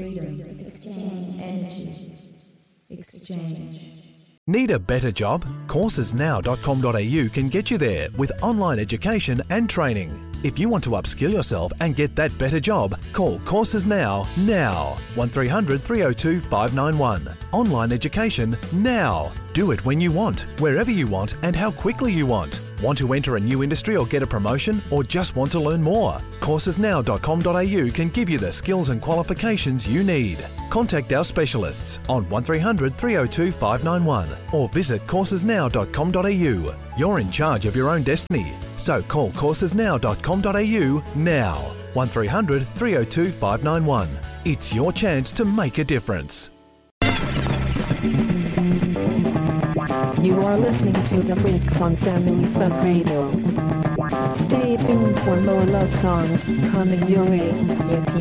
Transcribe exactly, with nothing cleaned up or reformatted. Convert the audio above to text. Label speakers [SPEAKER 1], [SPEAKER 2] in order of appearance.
[SPEAKER 1] freedom, exchange, energy, exchange.
[SPEAKER 2] Need a better job? courses now dot com dot a u can get you there with online education and training. If you want to upskill yourself and get that better job, call Courses Now, now. one three hundred three oh two five nine one. Online education now. Do it when you want, wherever you want and how quickly you want. Want to enter a new industry or get a promotion, or just want to learn more? courses now dot com dot a u can give you the skills and qualifications you need. Contact our specialists on one three hundred three oh two five nine one or visit courses now dot com dot a u. You're in charge of your own destiny, so call courses now dot com dot a u now. one three hundred three oh two five nine one. It's your chance to make a difference.
[SPEAKER 3] You are listening to the Freaks on Family Fun Radio. Stay tuned for more love songs coming your way.